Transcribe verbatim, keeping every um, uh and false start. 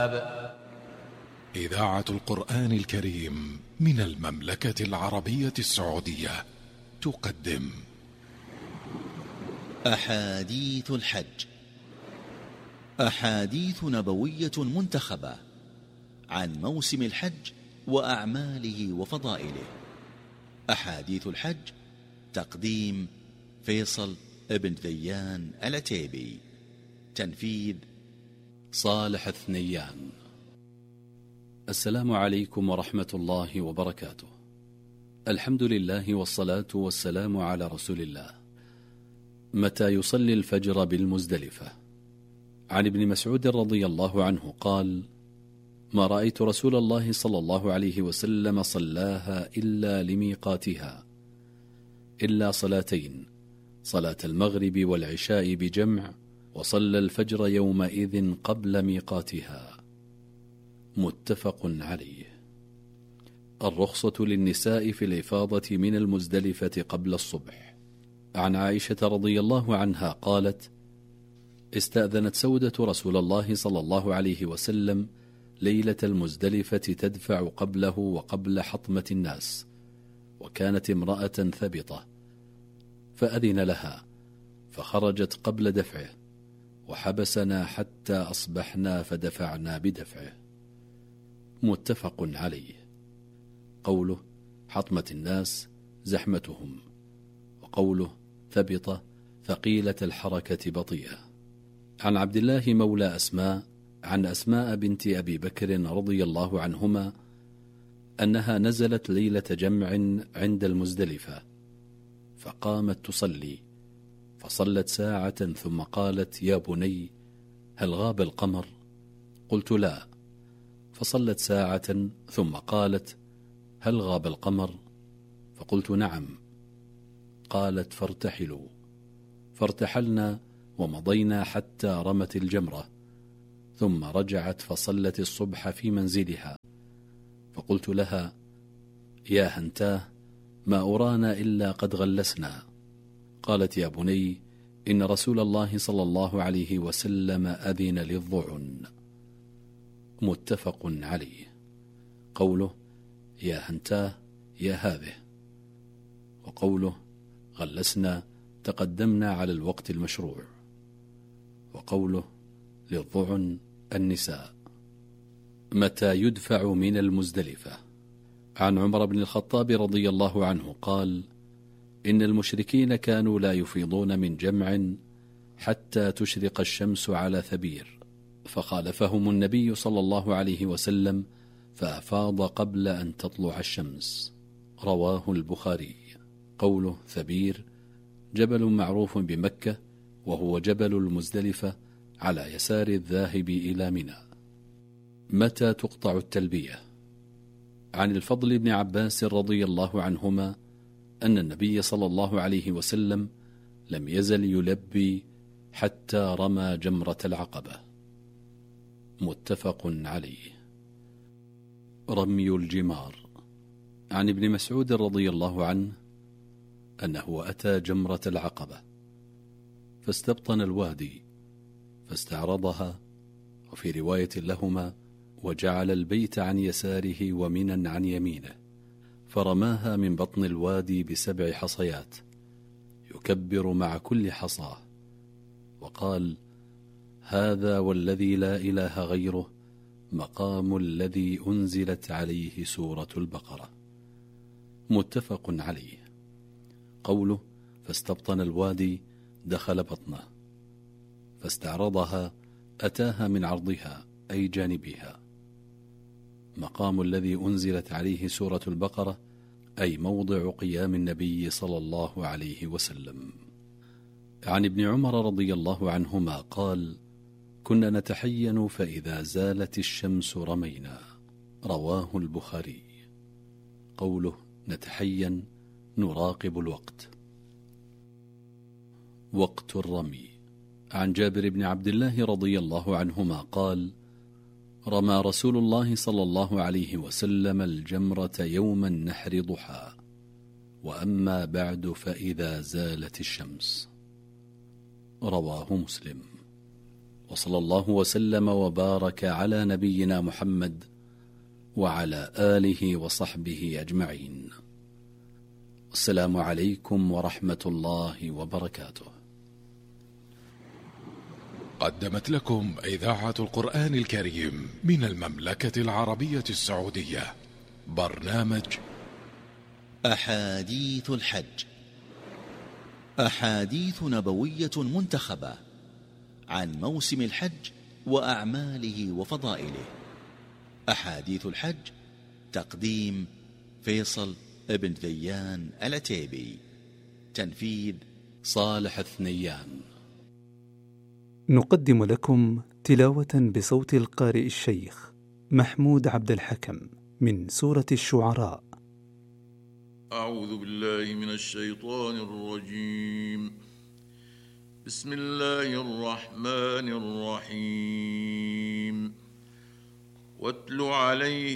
الوهاب. إذاعة القرآن الكريم من المملكة العربية السعودية تقدم أحاديث الحج، أحاديث نبوية منتخبة عن موسم الحج وأعماله وفضائله. أحاديث الحج، تقديم فيصل ابن ذيان العتيبي، تنفيذ صالح الثنيان. السلام عليكم ورحمة الله وبركاته. الحمد لله والصلاة والسلام على رسول الله. متى يصلي الفجر بالمزدلفة؟ عن ابن مسعود رضي الله عنه قال: ما رأيت رسول الله صلى الله عليه وسلم صلاها إلا لميقاتها، إلا صلاتين، صلاة المغرب والعشاء بجمع، وصلى الفجر يومئذ قبل ميقاتها. متفق عليه. الرخصة للنساء في الإفاضة من المزدلفة قبل الصبح. عن عائشة رضي الله عنها قالت: استأذنت سودة رسول الله صلى الله عليه وسلم ليلة المزدلفة تدفع قبله وقبل حطمة الناس، وكانت امرأة ثبطة، فأذن لها فخرجت قبل دفعه، وحبسنا حتى أصبحنا فدفعنا بدفعه. متفق عليه. قوله حطمة الناس زحمتهم، وقوله ثبطة ثقيلة الحركة بطيئة. عن عبد الله مولى أسماء عن أسماء بنت أبي بكر رضي الله عنهما أنها نزلت ليلة جمع عند المزدلفة، فقامت تصلي، فصلت ساعة ثم قالت: يا بني، هل غاب القمر؟ قلت: لا. فصلت ساعة ثم قالت: هل غاب القمر؟ فقلت: نعم. قالت: فارتحلوا. فارتحلنا ومضينا حتى رمت الجمرة، ثم رجعت فصلت الصبح في منزلها، فقلت لها: يا هنتاه، ما أرانا إلا قد غلسنا. قالت: يا بني، إن رسول الله صلى الله عليه وسلم أذن للضعن. متفق عليه. قوله يا هنتاه يا هذه، وقوله غلسنا تقدمنا على الوقت المشروع، وقوله للضعن النساء. متى يدفع من المزدلفة؟ عن عمر بن الخطاب رضي الله عنه قال: إن المشركين كانوا لا يفيضون من جمع حتى تشرق الشمس على ثبير، فخالفهم النبي صلى الله عليه وسلم فأفاض قبل أن تطلع الشمس. رواه البخاري. قوله ثبير جبل معروف بمكة، وهو جبل المزدلفة على يسار الذاهب إلى منى. متى تقطع التلبية؟ عن الفضل بن عباس رضي الله عنهما أن النبي صلى الله عليه وسلم لم يزل يلبي حتى رمى جمرة العقبة. متفق عليه. رمي الجمار. عن ابن مسعود رضي الله عنه أنه أتى جمرة العقبة فاستبطن الوادي فاستعرضها، وفي رواية لهما: وجعل البيت عن يساره ومنا عن يمينه، فرماها من بطن الوادي بسبع حصيات يكبر مع كل حصاه، وقال: هذا والذي لا إله غيره مقام الذي أنزلت عليه سورة البقرة. متفق عليه. قوله فاستبطن الوادي دخل بطنه، فاستعرضها أتاها من عرضها أي جانبها. مقام الذي أنزلت عليه سورة البقرة أي موضع قيام النبي صلى الله عليه وسلم. عن ابن عمر رضي الله عنهما قال: كنا نتحين فإذا زالت الشمس رمينا. رواه البخاري. قوله نتحين نراقب الوقت. وقت الرمي. عن جابر بن عبد الله رضي الله عنهما قال: رمى رسول الله صلى الله عليه وسلم الجمرة يوم النحر ضحى، وأما بعد فإذا زالت الشمس. رواه مسلم. وصلى الله وسلم وبارك على نبينا محمد وعلى آله وصحبه أجمعين. السلام عليكم ورحمة الله وبركاته. قدمت لكم إذاعة القرآن الكريم من المملكة العربية السعودية برنامج أحاديث الحج، أحاديث نبوية منتخبة عن موسم الحج وأعماله وفضائله. أحاديث الحج، تقديم فيصل ابن ذيان العتيبي، تنفيذ صالح الثنيان. نقدم لكم تلاوة بصوت القارئ الشيخ محمود عبد الحكم من سورة الشعراء. أعوذ بالله من الشيطان الرجيم. بسم الله الرحمن الرحيم. واتل عليه